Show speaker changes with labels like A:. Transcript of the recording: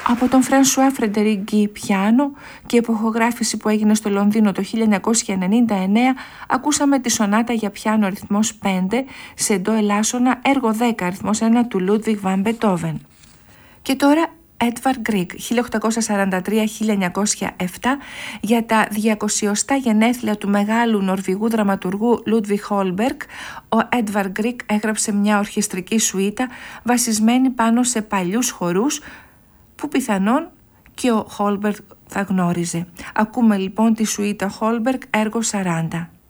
A: Από τον Φρανσουά Φρεντερίκ Γκί πιάνο και εποχογράφηση που έγινε στο Λονδίνο το 1999 ακούσαμε τη σονάτα για πιάνο αριθμός 5 σε ντο ελάσσονα έργο 10 αριθμός 1 του Λούντβιγκ βαν Μπετόβεν. Και τώρα Edvard Grieg 1843-1907 για τα 200 γενέθλια του μεγάλου νορβηγού δραματουργού Λούντβιγκ Χόλμπεργκ. Ο Edvard Grieg έγραψε μια ορχιστρική σουίτα βασισμένη πάνω σε παλιούς χορούς που πιθανόν και ο Χόλμπεργκ θα γνώριζε. Ακούμε λοιπόν τη σουίτα Χόλμπεργκ έργο 40.